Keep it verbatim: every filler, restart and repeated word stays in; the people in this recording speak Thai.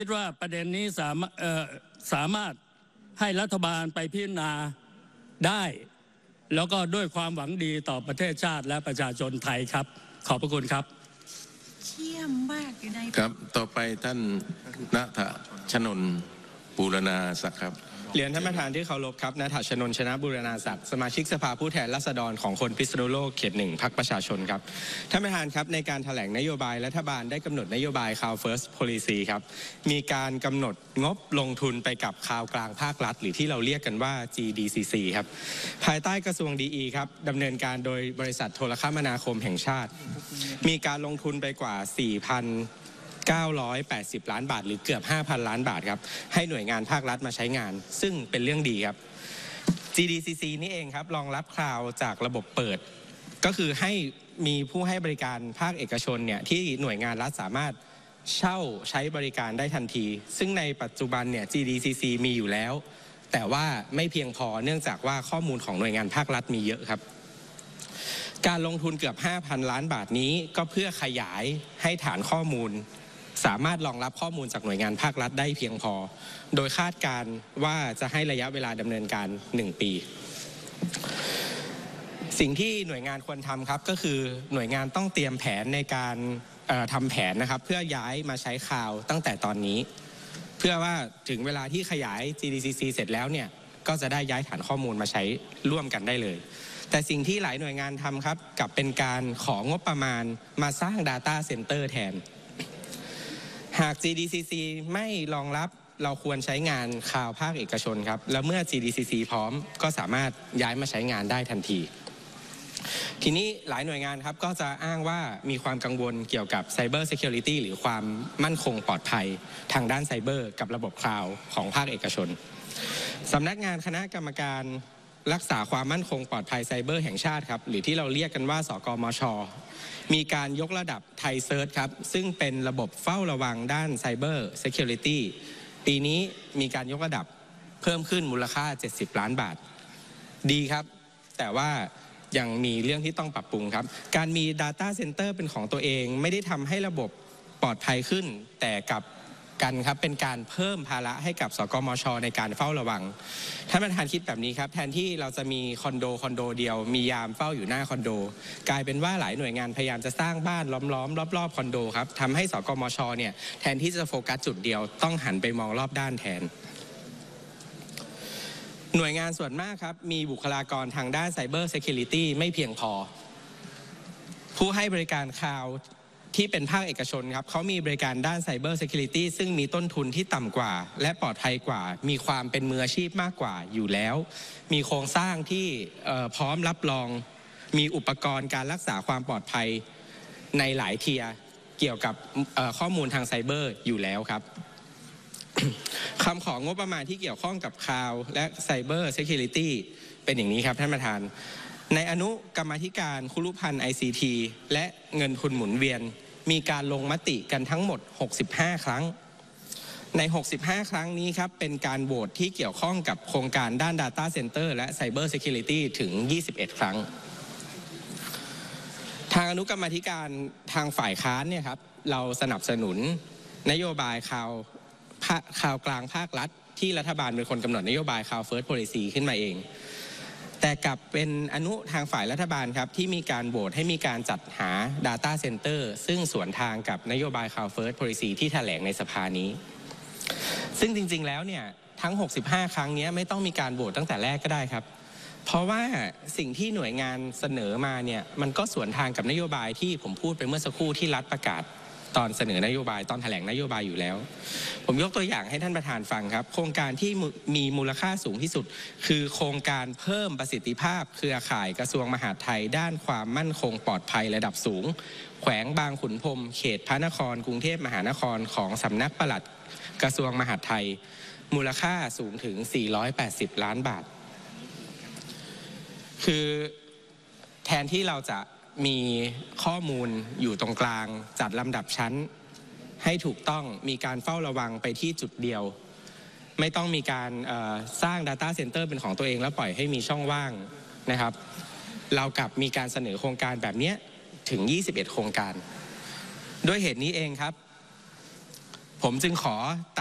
คิดว่าประเด็นนี้สามารถสามารถให้รัฐบาลไปพิจารณาได้แล้วก็ด้วยความหวังดีต่อประเทศชาติและประชาชนไทยครับขอบพระคุณครับเชี่ยมมากอยู่ในครับต่อไปท่านณฐชนนบูรณาศักดิ์ครับเรียนท่านประธานที่เคารพครับณฐชนนชนะบูรณาศักดิ์สมาชิกสภาผู้แทนราษฎรของคนพิษณุโลกเขตหนึ่งพรรคประชาชนครับท่านประธานครับในการแถลงนโยบายรัฐบาลได้กำหนดนโยบาย Cloud First Policy ครับมีการกำหนดงบลงทุนไปกับคลาวกลางภาครัฐหรือที่เราเรียกกันว่า จี ดี ซี ซี ครับภายใต้กระทรวง ดี อี ครับดำเนินการโดยบริษัทโทรคมนาคมแห่งชาติมีการลงทุนไปกว่า สี่พันเก้าร้อยแปดสิบ ล้านบาทหรือเกือบ ห้าพัน ล้านบาทครับให้หน่วยงานภาครัฐมาใช้งานซึ่งเป็นเรื่องดีครับ จี ดี ซี ซี นี่เองครับรองรับคลาวด์จากระบบเปิดก็คือให้มีผู้ให้บริการภาคเอกชนเนี่ยที่หน่วยงานรัฐสามารถเช่าใช้บริการได้ทันทีซึ่งในปัจจุบันเนี่ย จี ดี ซี ซี มีอยู่แล้วแต่ว่าไม่เพียงพอเนื่องจากว่าข้อมูลของหน่วยงานภาครัฐมีเยอะครับการลงทุนเกือบ ห้าพัน ล้านบาทนี้ก็เพื่อขยายให้ฐานข้อมูลสามารถรองรับข้อมูลจากหน่วยงานภาครัฐได้เพียงพอโดยคาดการณ์ว่าจะให้ระยะเวลาดำเนินการหนึ่งปีสิ่งที่หน่วยงานควรทำครับก็คือหน่วยงานต้องเตรียมแผนในการทำแผนนะครับเพื่อย้ายมาใช้คลาวด์ตั้งแต่ตอนนี้เพื่อว่าถึงเวลาที่ขยาย จี ดี ซี ซี เสร็จแล้วเนี่ยก็จะได้ย้ายฐานข้อมูลมาใช้ร่วมกันได้เลยแต่สิ่งที่หลายหน่วยงานทำครับกลับเป็นการของงบประมาณมาสร้าง Data Center แทนหาก จี ดี ซี ซี ไม่รองรับเราควรใช้งานคลาวด์ภาคเอกชนครับแล้วเมื่อ จี ดี ซี ซี พร้อมก็สามารถย้ายมาใช้งานได้ทันทีทีนี้หลายหน่วยงานครับก็จะอ้างว่ามีความกังวลเกี่ยวกับ Cyber Security หรือความมั่นคงปลอดภัยทางด้านไซเบอร์กับระบบคลาวด์ของภาคเอกชนสำนักงานคณะกรรมการรักษาความมั่นคงปลอดภัยไซเบอร์แห่งชาติครับหรือที่เราเรียกกันว่าสกมช.มีการยกระดับไทยเซิร์ชครับซึ่งเป็นระบบเฝ้าระวังด้านไซเบอร์เซคิวริตี้ปีนี้มีการยกระดับเพิ่มขึ้นมูลค่าเจ็ดสิบล้านบาทดีครับแต่ว่ายังมีเรื่องที่ต้องปรับปรุงครับการมี Data Center เป็นของตัวเองไม่ได้ทำให้ระบบปลอดภัยขึ้นแต่กับกันครับเป็นการเพิ่มภาระให้กับสกมช.ในการเฝ้าระวังท่านประธานคิดแบบนี้ครับแทนที่เราจะมีคอนโดคอนโดเดียวมียามเฝ้าอยู่หน้าคอนโดกลายเป็นว่าหลายหน่วยงานพยายามจะสร้างบ้านล้อมๆรอบๆคอนโดครับทำให้สกมช.เนี่ยแทนที่จะโฟกัสจุดเดียวต้องหันไปมองรอบด้านแทนหน่วยงานส่วนมากครับมีบุคลากรทางด้าน Cyber Security ไม่เพียงพอผู้ให้บริการคลาวด์ที่เป็นภาคเอกชนครับเขามีบริการด้าน Cyber Security ซึ่งมีต้นทุนที่ต่ำกว่าและปลอดภัยกว่ามีความเป็นมืออาชีพมากกว่าอยู่แล้วมีโครงสร้างที่พร้อมรับรองมีอุปกรณ์การรักษาความปลอดภัยในหลายเทียร์เกี่ยวกับข้อมูลทางไซเบอร์อยู่แล้วครับ คำของงบประมาณที่เกี่ยวข้องกับคลาวด์และ Cyber Security เป็นอย่างนี้ครับท่านประธานในอนุกรรมาธิการคุรุพันธ์ ไอ ซี ที และเงินทุนหมุนเวียนมีการลงมติกันทั้งหมดหกสิบห้าครั้งในหกสิบห้าครั้งนี้ครับเป็นการโหวตที่เกี่ยวข้องกับโครงการด้าน Data Center และ Cyber Security ถึงยี่สิบเอ็ดครั้งทางอนุกรรมาธิการทางฝ่ายค้านเนี่ยครับเราสนับสนุนนโยบายคลาวด์คลาวด์กลางภาครัฐที่รัฐบาลเป็นคนกำหนดนโยบาย Cloud First Policy ขึ้นมาเองแต่กลับเป็นอนุทางฝ่ายรัฐบาลครับที่มีการโหวตให้มีการจัดหา Data Center ซึ่งสวนทางกับนโยบาย Cloud First Policy ที่แถลงในสภานี้ซึ่งจริงๆแล้วเนี่ยทั้งหกสิบห้าครั้งนี้ไม่ต้องมีการโหวตตั้งแต่แรกก็ได้ครับเพราะว่าสิ่งที่หน่วยงานเสนอมาเนี่ยมันก็สวนทางกับนโยบายที่ผมพูดไปเมื่อสักครู่ที่รัฐประกาศตอนเสนอนโยบายตอนแถลงนโยบายอยู่แล้วผมยกตัวอย่างให้ท่านประธานฟังครับโครงการที่มีมูลค่าสูงที่สุดคือโครงการเพิ่มประสิทธิภาพเครือข่ายกระทรวงมหาดไทยด้านความมั่นคงปลอดภัยระดับสูงแขวงบางขุนพรหมเขตพระนครกรุงเทพมหานครของสำนักปลัดกระทรวงมหาดไทยมูลค่าสูงถึงสี่ร้อยแปดสิบล้านบาทคือแทนที่เราจะมีข้อมูลอยู่ตรงกลางจัดลำดับชั้นให้ถูกต้องมีการเฝ้าระวังไปที่จุดเดียวไม่ต้องมีการสร้าง Data Center เป็นของตัวเองแล้วปล่อยให้มีช่องว่างนะครับเรากลับมีการเสนอโครงการแบบนี้ถึงยี่สิบเอ็ดโครงการด้วยเหตุนี้เองครับผมจึงขอ